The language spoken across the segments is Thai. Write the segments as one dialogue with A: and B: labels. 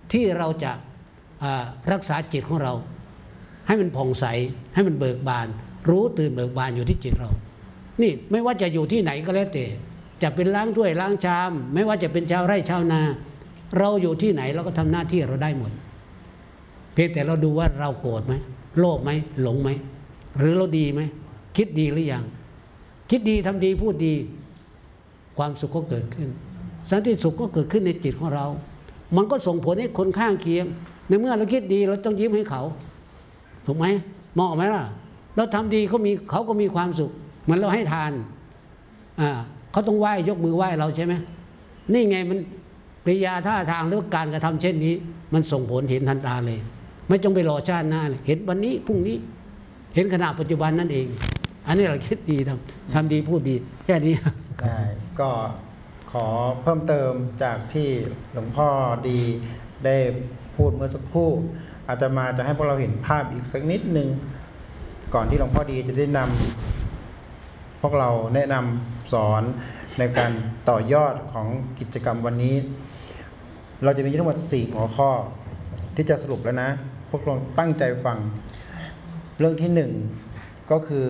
A: ที่เราจะรักษาจิตของเราให้มันผ่องใสให้มันเบิกบานรู้ตื่นเบิกบานอยู่ที่จิตเรานี่ไม่ว่าจะอยู่ที่ไหนก็แล้วแต่จะเป็นล้างถ้วยล้างชามไม่ว่าจะเป็นชาวไร่ชาวนาเราอยู่ที่ไหนเราก็ทำหน้าที่เราได้หมดเพียงแต่เราดูว่าเราโกรธไหมโลภไหมหลงไหมหรือเราดีไหมคิดดีหรือยังคิดดีทำดีพูดดีความสุขก็เกิดขึ้นสันติสุขก็เกิดขึ้นในจิตของเรามันก็ส่งผลให้คนข้างเคียงในเมื่อเราคิดดีเราต้องยิ้มให้เขาถูกไหมเหมาะไหมล่ะเราทำดีเขาก็มีความสุขเหมือนเราให้ทานเขาต้องไหว้ยกมือไหว้เราใช่ไหมนี่ไงมันปริยาท่าทางหรือการกระทำเช่นนี้มันส่งผลเห็นทันตาเลยไม่ต้องไปรอชาติหน้าเลยเห็นวันนี้พรุ่งนี้เห็นขณะปัจจุบันนั่นเองอันนี้เราคิดดีทำดีพูดดีแค่นี้
B: ได้ก็ขอเพิ่มเติมจากที่หลวงพ่อดีได้พูดเมื่อสักครู่อาตมาจะให้พวกเราเห็นภาพอีกสักนิดนึงก่อนที่หลวงพ่อดีจะได้นำพวกเราแนะนำสอนในการต่อยอดของกิจกรรมวันนี้เราจะมีทั้งหมด4หัวข้อที่จะสรุปแล้วนะพวกเราตั้งใจฟังเรื่องที่1ก็คือ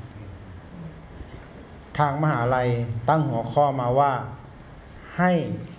B: ทางมหาลัยตั้งหัวข้อมาว่าให้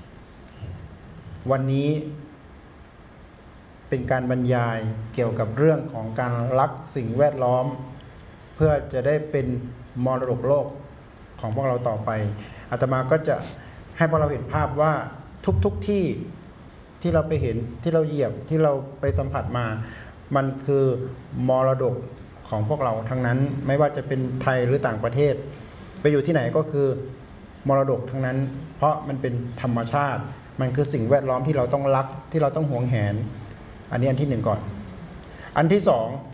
B: วันนี้เป็นการบรรยายเกี่ยวกับเรื่องของการรักสิ่งแวดล้อมเพื่อจะได้เป็นมรดกโลกของพวกเราต่อไปอาตมาก็จะให้พวกเราเห็นภาพว่าทุกที่ที่เราไปเห็นที่เราเหยียบที่เราไปสัมผัสมามันคือมรดกของพวกเราทั้งนั้นไม่ว่าจะเป็นไทยหรือต่างประเทศไปอยู่ที่ไหนก็คือมรดกทั้งนั้นเพราะมันเป็นธรรมชาติมันคือสิ่งแวดล้อมที่เราต้องรักที่เราต้องหวงแหนอันนี้อันที่1ก่อนอันที่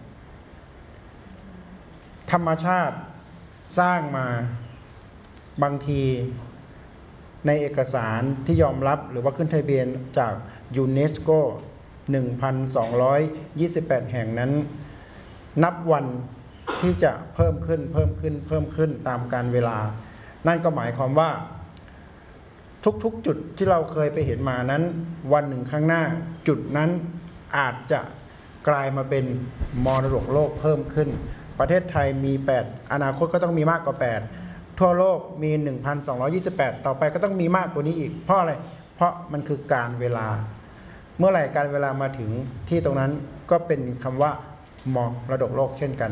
B: 2ธรรมชาติสร้างมาบางทีในเอกสารที่ยอมรับหรือว่าขึ้นทะเบียนจากยูเนสโก 1,228 แห่งนั้นนับวันที่จะเพิ่มขึ้นตามกาลเวลานั่นก็หมายความว่าทุกจุดที่เราเคยไปเห็นมานั้นวันหนึ่งข้างหน้าจุดนั้นอาจจะกลายมาเป็นมรดกโลกเพิ่มขึ้นประเทศไทยมี8อนาคตก็ต้องมีมากกว่า8ทั่วโลกมี 1,228 ต่อไปก็ต้องมีมากกว่านี้อีกเพราะอะไรเพราะมันคือการเวลาเมื่อไหร่การเวลามาถึงที่ตรงนั้นก็เป็นคำว่ามรดกโลกเช่นกัน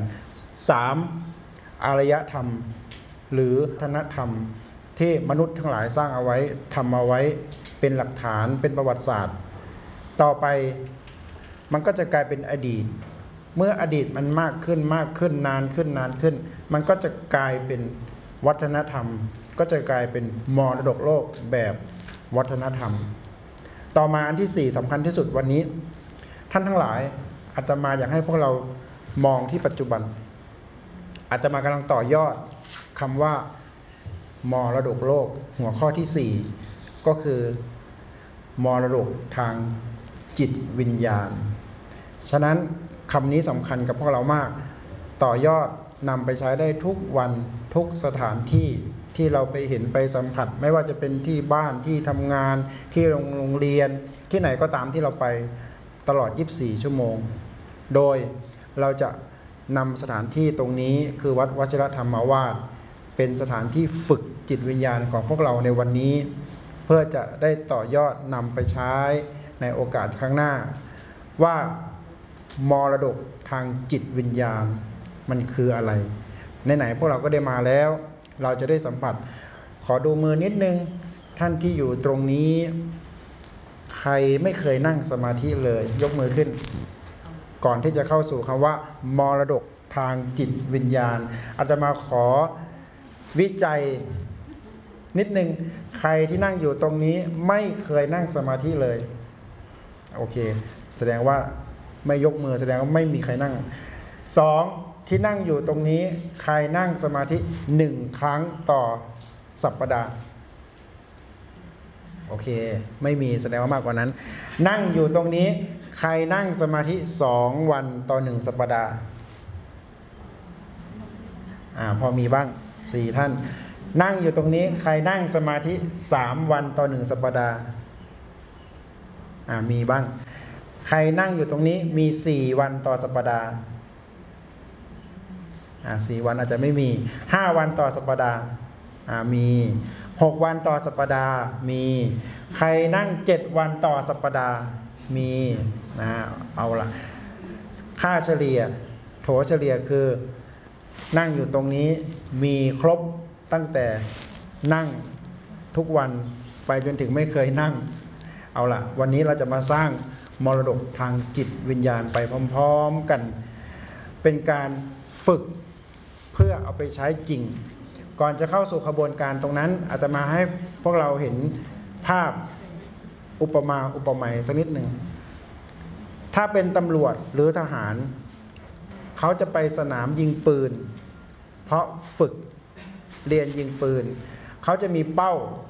B: 3อารยธรรมหรือวัฒนธรรมที่มนุษย์ทั้งหลายสร้างเอาไว้ทำเอาไว้เป็นหลักฐานเป็นประวัติศาสตร์ต่อไปมันก็จะกลายเป็นอดีตเมื่ออดีตมันมากขึ้นนานขึ้นมันก็จะกลายเป็นวัฒนธรรมก็จะกลายเป็นมรดกโลกแบบวัฒนธรรมต่อมาอันที่4สำคัญที่สุดวันนี้ท่านทั้งหลายอาตมาอยากให้พวกเรามองที่ปัจจุบันอาตมากำลังต่อยอดคำว่ามรดกโลกหัวข้อที่4ก็คือมรดกทางจิตวิญญาณฉะนั้นคำนี้สำคัญกับพวกเรามากต่อยอดนำไปใช้ได้ทุกวันทุกสถานที่ที่เราไปเห็นไปสัมผัสไม่ว่าจะเป็นที่บ้านที่ทำงานที่โรงเรียนที่ไหนก็ตามที่เราไปตลอด24ชั่วโมงโดยเราจะนำสถานที่ตรงนี้คือวัดวชิรธรรมาวาสเป็นสถานที่ฝึกจิตวิญญาณของพวกเราในวันนี้เพื่อจะได้ต่อยอดนำไปใช้ในโอกาสข้างหน้าว่ามรดกทางจิตวิญญาณมันคืออะไรไหนๆพวกเราก็ได้มาแล้วเราจะได้สัมผัสขอดูมือนิดนึงท่านที่อยู่ตรงนี้ใครไม่เคยนั่งสมาธิเลยยกมือขึ้นก่อนที่จะเข้าสู่คำว่ามรดกทางจิตวิญญาณอาตมาขอวิจัยนิดนึงใครที่นั่งอยู่ตรงนี้ไม่เคยนั่งสมาธิเลยโอเคแสดงว่าไม่ยกมือแสดงว่าไม่มีใครนั่ง2ที่นั่งอยู่ตรงนี้ใครนั่งสมาธิ1ครั้งต่อสัปดาห์โอเคไม่มีแสดงว่ามากกว่านั้นนั่งอยู่ตรงนี้ใครนั่งสมาธิ2วันต่อ1สัปดาห์พอมีบ้าง4ท่านนั่งอยู่ตรงนี้ใครนั่งสมาธิ3วันต่อ1สัปดาห์มีบ้างใครนั่งอยู่ตรงนี้มี4 วันต่อสัปดาห์4 วันอาจจะไม่มี5 วันต่อสัปดาห์มี6 วันต่อสัปดาห์มีใครนั่ง7 วันต่อสัปดาห์มีเอาละค่าเฉลี่ยโถเฉลี่ยคือนั่งอยู่ตรงนี้มีครบตั้งแต่นั่งทุกวันไปจนถึงไม่เคยนั่งเอาละวันนี้เราจะมาสร้างมรดกทางจิตวิญญาณไปพร้อมๆกันเป็นการฝึกเพื่อเอาไปใช้จริงก่อนจะเข้าสู่ขบวนการตรงนั้นอาตมาให้พวกเราเห็นภาพอุปมาอุปไมยสักนิดหนึ่งถ้าเป็นตำรวจหรือทหารเขาจะไปสนามยิงปืนเพราะฝึกเรียนยิงปืนเขาจะมีเป้า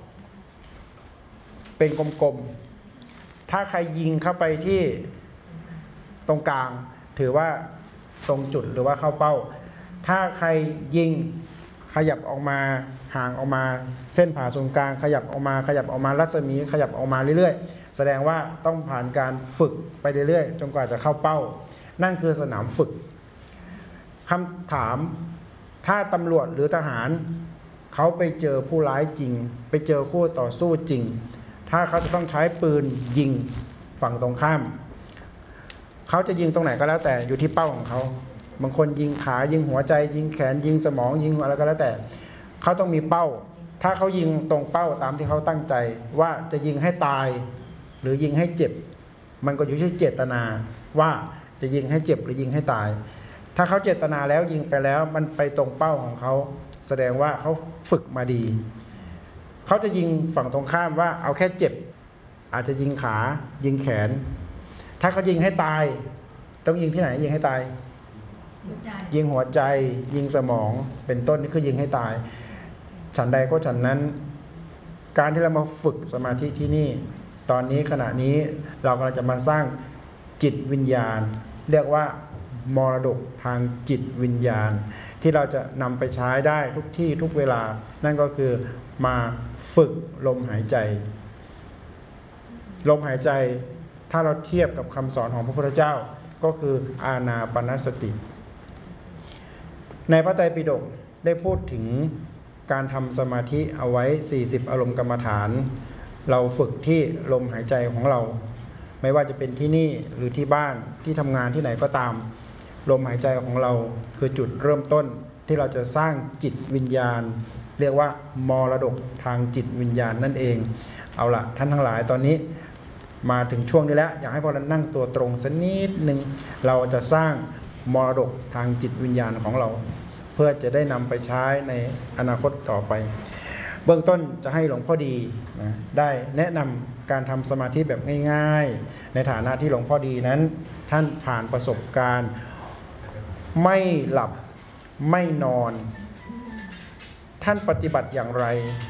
B: เป็นกลมๆถ้าใครยิงเข้าไปที่ตรงกลางถือว่าตรงจุดหรือว่าเข้าเป้าถ้าใครยิงขยับออกมาห่างออกมาเส้นผ่าศูนย์กลางขยับออกมารัศมีขยับออกมาเรื่อยๆแสดงว่าต้องผ่านการฝึกไปเรื่อยๆจนกว่าจะเข้าเป้านั่นคือสนามฝึกคำถามถ้าตำรวจหรือทหารเขาไปเจอผู้ร้ายจริงไปเจอคู่ต่อสู้จริงถ้าเขาจะต้องใช้ปืนยิงฝั่งตรงข้ามเขาจะยิงตรงไหนก็แล้วแต่อยู่ที่เป้าของเขาบางคนยิงขายิงหัวใจยิงแขนยิงสมองยิงอะไรก็แล้วแต่เขาต้องมีเป้าถ้าเขายิงตรงเป้าตามที่เขาตั้งใจว่าจะยิงให้ตายหรือยิงให้เจ็บมันก็อยู่ที่เจตนาว่าจะยิงให้เจ็บหรือยิงให้ตายถ้าเขาเจตนาแล้วยิงไปแล้วมันไปตรงเป้าของเขาแสดงว่าเขาฝึกมาดีเขาจะยิงฝั่งตรงข้ามว่าเอาแค่เจ็บอาจจะยิงขายิงแขนถ้าเขายิงให้ตายต้องยิงที่ไหนยิงให้ตายยิงหัวใจยิงสมองเป็นต้นนี่คือยิงให้ตายฉันใดก็ฉันนั้นการที่เรามาฝึกสมาธิที่นี่ตอนนี้ขณะนี้เรากำลังจะมาสร้างจิตวิญญาณเรียกว่ามรดกทางจิตวิญญาณที่เราจะนำไปใช้ได้ทุกที่ทุกเวลานั่นก็คือมาฝึกลมหายใจลมหายใจถ้าเราเทียบกับคำสอนของพระพุทธเจ้าก็คืออานาปานสติในพระไตรปิฎกได้พูดถึงการทำสมาธิเอาไว้40อารมณ์กรรมฐานเราฝึกที่ลมหายใจของเราไม่ว่าจะเป็นที่นี่หรือที่บ้านที่ทำงานที่ไหนก็ตามลมหายใจของเราคือจุดเริ่มต้นที่เราจะสร้างจิตวิญญาณเรียกว่ามรดกทางจิตวิญญาณนั่นเองเอาล่ะท่านทั้งหลายตอนนี้มาถึงช่วงนี้แล้วอยากให้พวกเรานั่งตัวตรงสักนิดหนึ่งเราจะสร้างมรดกทางจิตวิญญาณของเราเพื่อจะได้นำไปใช้ในอนาคตต่อไปเบื้องต้นจะให้หลวงพ่อดีนะได้แนะนำการทำสมาธิแบบง่ายๆในฐานะที่หลวงพ่อดีนั้นท่านผ่านประสบการณ์ไม่หลับไม่นอนท่านปฏิบัติอย่างไร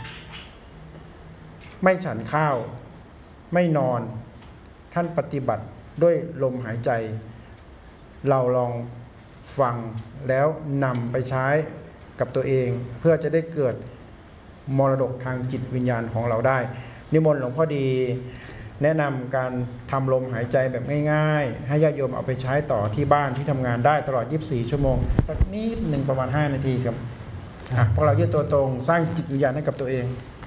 B: ไม่ฉันข้าวไม่นอนท่านปฏิบัติด้วยลมหายใจเราลองฟังแล้วนำไปใช้กับตัวเองเพื่อจะได้เกิดมรดกทางจิตวิญญาณของเราได้นิมนต์หลวงพ่อดีแนะนำการทำลมหายใจแบบง่ายๆให้ญาติโยมเอาไปใช้ต่อที่บ้านที่ทำงานได้ตลอด24ชั่วโมงสักนิดหนึ่งประมาณ5นาทีครับพวกเรายืดตัวตรงสร้างจิตวิญญาณให้กับตัวเอง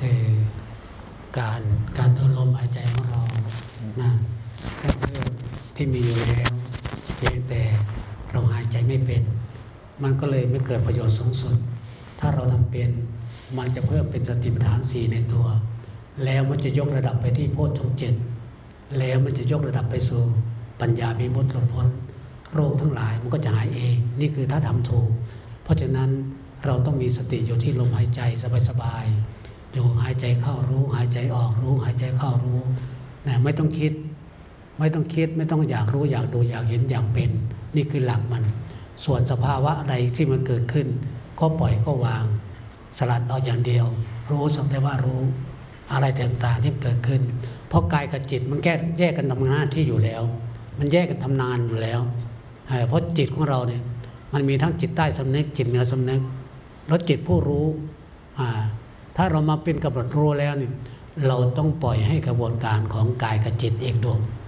A: การดูลมหายใจของเรานะก็คือที่มีอยู่แล้วเพียงแต่เราหายใจไม่เป็นมันก็เลยไม่เกิดประโยชน์สูงสุดถ้าเราทำเป็นมันจะเพิ่มเป็นสติปัฏฐาน4ในตัวแล้วมันจะยกระดับไปที่โพชฌงค์7แล้วมันจะยกระดับไปสู่ปัญญาวิมุตติหลุดพ้นโรคทั้งหลายมันก็จะหายเองนี่คือถ้าทำถูกเพราะฉะนั้นเราต้องมีสติอยู่ที่ลมหายใจสบายๆอยู่หายใจเข้ารู้หายใจออกรู้หายใจเข้ารู้นะไม่ต้องคิดไม่ต้องอยากรู้อยากดูอยากเห็นอยากเป็นนี่คือหลักมันส่วนสภาวะอะไรที่มันเกิดขึ้นก็ปล่อยก็วางสลัดออกอย่างเดียวรู้สักแต่ว่ารู้อะไรต่างๆที่เกิดขึ้นเพราะกายกับจิตมันแยกกันทำหน้าที่อยู่แล้วมันแยกกันทำนานอยู่แล้วเพราะจิตของเราเนี่ยมันมีทั้งจิตใต้สำนึกจิตเหนือสำนึกแล้วจิตผู้รู้ถ้าเรามาเป็นกำหนดรู้แล้วนี่เราต้องปล่อยให้กระบวนการของกายกับจิตเองดวง